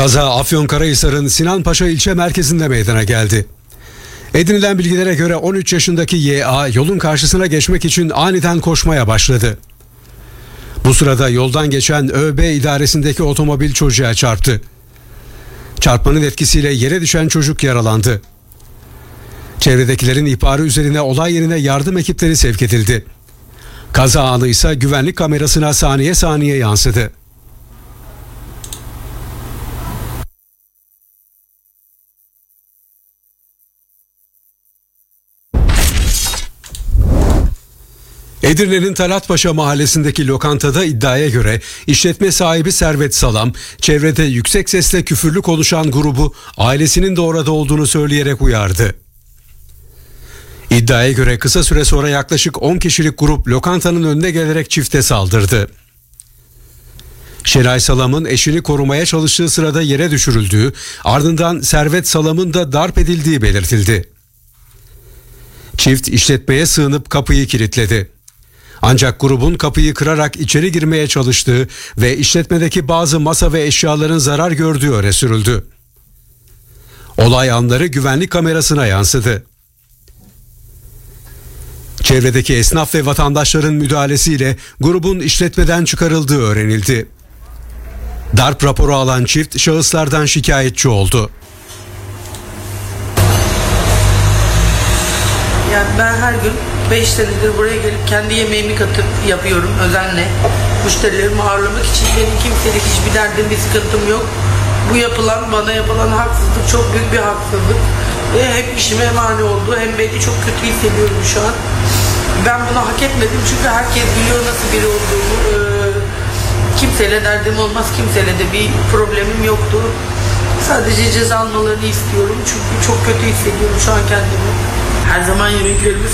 Kaza Afyonkarahisar'ın Sinanpaşa ilçe merkezinde meydana geldi. Edinilen bilgilere göre 13 yaşındaki YA yolun karşısına geçmek için aniden koşmaya başladı. Bu sırada yoldan geçen ÖB idaresindeki otomobil çocuğa çarptı. Çarpmanın etkisiyle yere düşen çocuk yaralandı. Çevredekilerin ihbarı üzerine olay yerine yardım ekipleri sevk edildi. Kaza anı ise güvenlik kamerasına saniye saniye yansıdı. Edirne'nin Talatpaşa mahallesindeki lokantada iddiaya göre işletme sahibi Servet Salam, çevrede yüksek sesle küfürlü konuşan grubu ailesinin de orada olduğunu söyleyerek uyardı. İddiaya göre kısa süre sonra yaklaşık 10 kişilik grup lokantanın önüne gelerek çifte saldırdı. Şeray Salam'ın eşini korumaya çalıştığı sırada yere düşürüldüğü, ardından Servet Salam'ın da darp edildiği belirtildi. Çift işletmeye sığınıp kapıyı kilitledi. Ancak grubun kapıyı kırarak içeri girmeye çalıştığı ve işletmedeki bazı masa ve eşyaların zarar gördüğü öne sürüldü. Olay anları güvenlik kamerasına yansıdı. Çevredeki esnaf ve vatandaşların müdahalesiyle grubun işletmeden çıkarıldığı öğrenildi. Darp raporu alan çift şahıslardan şikayetçi oldu. Yani ben her gün 5 senedir buraya gelip kendi yemeğimi katıp yapıyorum özenle. Müşterilerimi ağırlamak için benim kimselik hiçbir derdim, bir sıkıntım yok. Bu bana yapılan haksızlık çok büyük bir haksızlık. Ve hep işime mani oldu. Hem beni çok kötü hissediyorum şu an. Ben bunu hak etmedim çünkü herkes biliyor nasıl biri olduğumu. Kimseyle derdim olmaz, kimseyle de bir problemim yoktu. Sadece ceza almalarını istiyorum çünkü çok kötü hissediyorum şu an kendimi. Her zaman yemeklerimiz